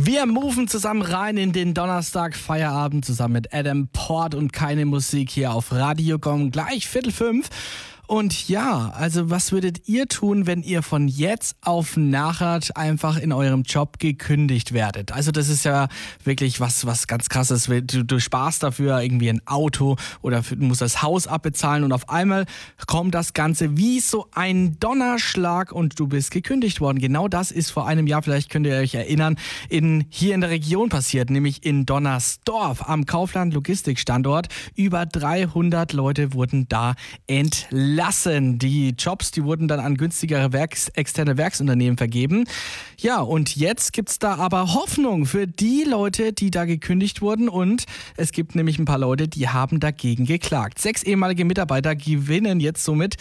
Wir moven zusammen rein in den Donnerstag Feierabend zusammen mit Adam Port und keine Musik hier auf Radio Gong, gleich 4:45. Und ja, also was würdet ihr tun, wenn ihr von jetzt auf nachher einfach in eurem Job gekündigt werdet? Also das ist ja wirklich was ganz Krasses. Du sparst dafür irgendwie ein Auto oder du musst das Haus abbezahlen und auf einmal kommt das Ganze wie so ein Donnerschlag und du bist gekündigt worden. Genau das ist vor einem Jahr, vielleicht könnt ihr euch erinnern, hier in der Region passiert, nämlich in Donnersdorf am Kaufland Logistikstandort. Über 300 Leute wurden da entlassen. Die Jobs, die wurden dann an günstigere externe Werksunternehmen vergeben. Ja, und jetzt gibt's da aber Hoffnung für die Leute, die da gekündigt wurden. Und es gibt nämlich ein paar Leute, die haben dagegen geklagt. 6 ehemalige Mitarbeiter gewinnen jetzt somit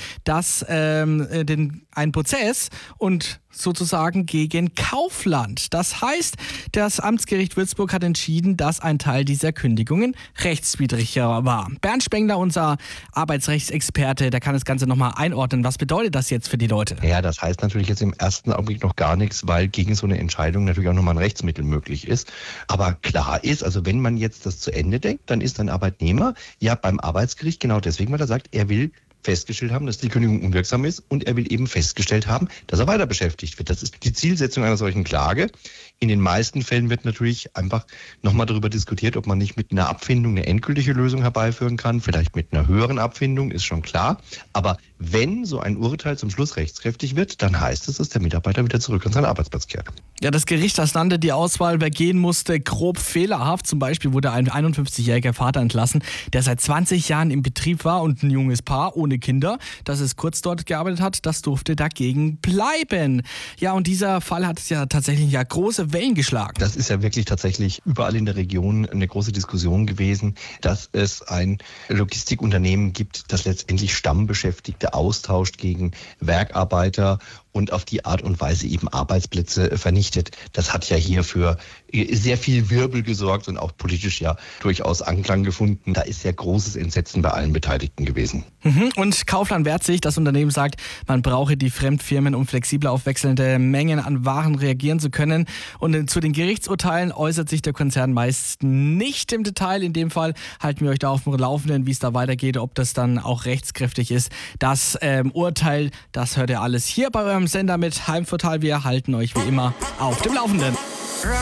einen Prozess und sozusagen gegen Kaufland. Das heißt, das Amtsgericht Würzburg hat entschieden, dass ein Teil dieser Kündigungen rechtswidrig war. Bernd Spengler, unser Arbeitsrechtsexperte, der kann das Ganze nochmal einordnen. Was bedeutet das jetzt für die Leute? Ja, das heißt natürlich jetzt im ersten Augenblick noch gar nichts, weil gegen so eine Entscheidung natürlich auch nochmal ein Rechtsmittel möglich ist. Aber klar ist, also wenn man jetzt das zu Ende denkt, dann ist ein Arbeitnehmer ja beim Arbeitsgericht genau deswegen, weil er sagt, er will festgestellt haben, dass die Kündigung unwirksam ist und er will eben festgestellt haben, dass er weiter beschäftigt wird. Das ist die Zielsetzung einer solchen Klage. In den meisten Fällen wird natürlich einfach nochmal darüber diskutiert, ob man nicht mit einer Abfindung eine endgültige Lösung herbeiführen kann, vielleicht mit einer höheren Abfindung, ist schon klar. Aber wenn so ein Urteil zum Schluss rechtskräftig wird, dann heißt es, dass der Mitarbeiter wieder zurück an seinen Arbeitsplatz kehrt. Ja, das Gericht, das nannte die Auswahl, wer gehen musste, grob fehlerhaft. Zum Beispiel wurde ein 51-jähriger Vater entlassen, der seit 20 Jahren im Betrieb war und ein junges Paar ohne Kinder, das es kurz dort gearbeitet hat, das durfte dagegen bleiben. Ja, und dieser Fall hat ja tatsächlich große Wellen geschlagen. Das ist ja wirklich tatsächlich überall in der Region eine große Diskussion gewesen, dass es ein Logistikunternehmen gibt, das letztendlich Stammbeschäftigte austauscht gegen Werkarbeiter und auf die Art und Weise eben Arbeitsplätze vernichtet. Das hat ja hier für sehr viel Wirbel gesorgt und auch politisch ja durchaus Anklang gefunden. Da ist sehr großes Entsetzen bei allen Beteiligten gewesen. Und Kaufland wehrt sich. Das Unternehmen sagt, man brauche die Fremdfirmen, um flexibler auf wechselnde Mengen an Waren reagieren zu können. Und zu den Gerichtsurteilen äußert sich der Konzern meist nicht im Detail. In dem Fall halten wir euch da auf dem Laufenden, wie es da weitergeht, ob das dann auch rechtskräftig ist. Das Urteil, das hört ihr alles hier bei eurem Sender mit Heimvorteil. Wir halten euch wie immer auf dem Laufenden.